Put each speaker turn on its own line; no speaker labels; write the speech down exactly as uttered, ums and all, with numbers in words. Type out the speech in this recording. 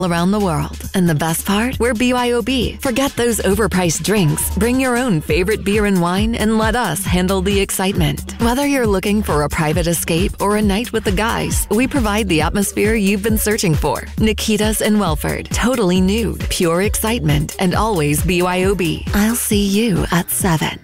around the world. And the best part? We're B Y O B. Forget those overpriced drinks. Bring your own favorite beer and wine and let us handle the excitement. Whether you're looking for a private escape or a night with the guys, we provide the atmosphere you've been searching for. Nikita's in Welford. Totally nude, pure excitement, and always B Y O B. I'll see you at seven.